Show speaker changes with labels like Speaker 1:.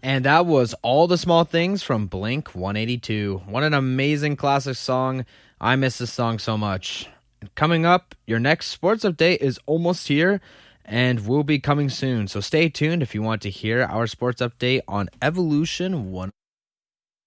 Speaker 1: And that was All the Small Things from Blink 182. What an amazing classic song. I miss this song so much. Coming up, your next sports update is almost here and will be coming soon. So stay tuned if you want to hear our sports update on Evolution 1.